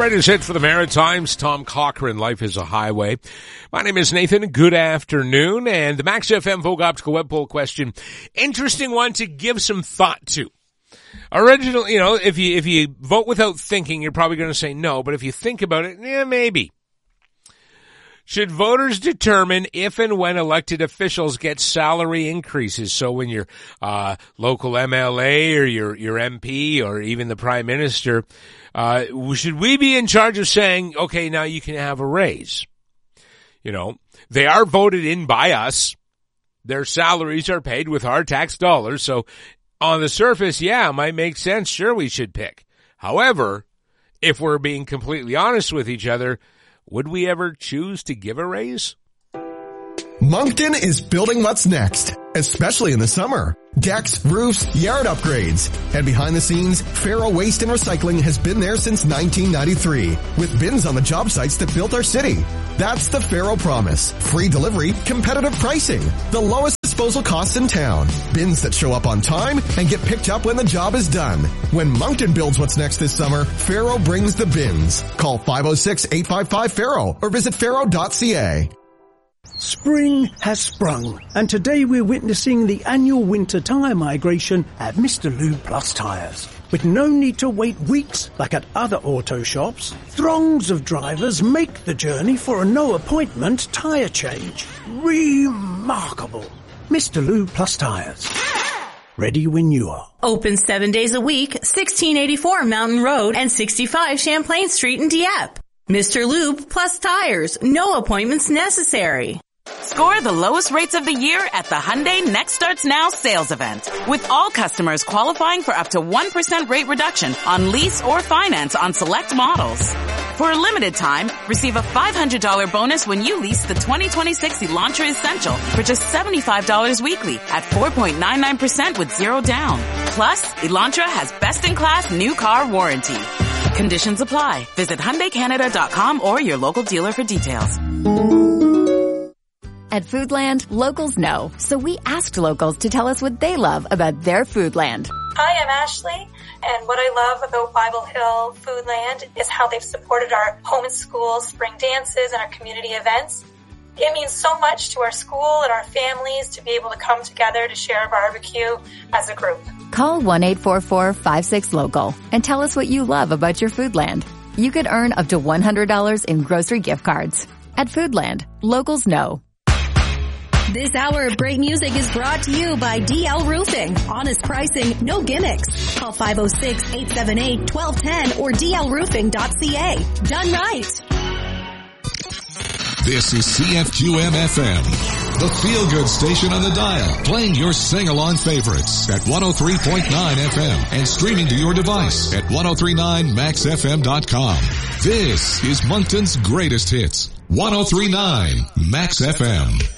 Greatest hit for the Maritimes, Tom Cochrane, Life is a Highway. My name is Nathan. Good afternoon. And the Max FM Vogue Optical Web Poll question, interesting one to give some thought to. Originally, if you vote without thinking, you're probably going to say no, but if you think about it, maybe. Should voters determine if and when elected officials get salary increases? So when your local MLA or your MP or even the Prime Minister, should we be in charge of saying, okay, now you can have a raise? They are voted in by us. Their salaries are paid with our tax dollars. So on the surface, it might make sense. Sure, we should pick. However, if we're being completely honest with each other, would we ever choose to give a raise? Moncton is building what's next, especially in the summer. Decks, roofs, yard upgrades. And behind the scenes, Faro Waste and Recycling has been there since 1993, with bins on the job sites that built our city. That's the Faro promise. Free delivery, competitive pricing, the lowest disposal costs in town, bins that show up on time and get picked up when the job is done. When Moncton builds what's next this summer, Faro brings the bins. Call 506-855-FARO or visit faro.ca. Spring has sprung, and today we're witnessing the annual winter tyre migration at Mr. Lube Plus Tyres. With no need to wait weeks like at other auto shops, throngs of drivers make the journey for a no-appointment tyre change. Remarkable. Mr. Lube Plus Tyres. Ready when you are. Open 7 days a week, 1684 Mountain Road and 65 Champlain Street in Dieppe. Mr. Lube Plus Tires. No appointments necessary. Score the lowest rates of the year at the Hyundai Next Starts Now sales event, with all customers qualifying for up to 1% rate reduction on lease or finance on select models. For a limited time, receive a $500 bonus when you lease the 2026 Elantra Essential for just $75 weekly at 4.99% with zero down. Plus, Elantra has best-in-class new car warranty. Conditions apply. Visit HyundaiCanada.com or your local dealer for details. At Foodland, locals know, so we asked locals to tell us what they love about their Foodland. Hi, I'm Ashley, and what I love about Bible Hill Foodland is how they've supported our home and school spring dances and our community events. It means so much to our school and our families to be able to come together to share a barbecue as a group. Call 1-844-56-LOCAL and tell us what you love about your Foodland. You could earn up to $100 in grocery gift cards. At Foodland, locals know. This hour of great music is brought to you by DL Roofing. Honest pricing, no gimmicks. Call 506-878-1210 or dlroofing.ca. Done right. This is CFQM-FM, the feel-good station on the dial, playing your sing-along favorites at 103.9 FM and streaming to your device at 1039maxfm.com. This is Moncton's greatest hits, 1039 Max FM.